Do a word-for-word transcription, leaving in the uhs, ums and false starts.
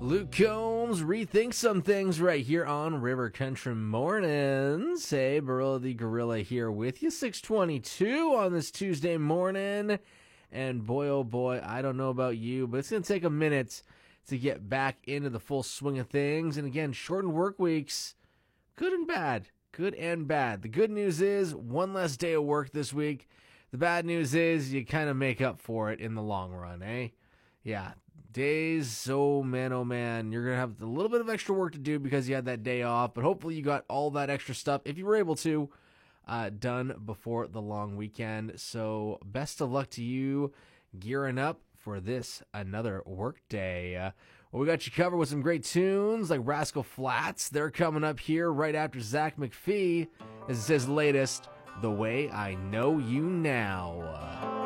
Luke Combs rethinks some things right here on River Country Mornings. Hey, Barilla the Gorilla here with you, six twenty-two on this Tuesday morning. And boy, oh boy, I don't know about you, but it's going to take a minute to get back into the full swing of things. And again, shortened work weeks, good and bad, good and bad. The good news is one less day of work this week. The bad news is you kind of make up for it in the long run, eh? Yeah, days, oh man, oh man, you're going to have a little bit of extra work to do because you had that day off, but hopefully you got all that extra stuff, if you were able to, uh, done before the long weekend. So best of luck to you gearing up for this, another work day. Uh, well, we got you covered with some great tunes like Rascal Flatts. They're coming up here right after Zach McPhee, as it says latest, The Way I Know You Now.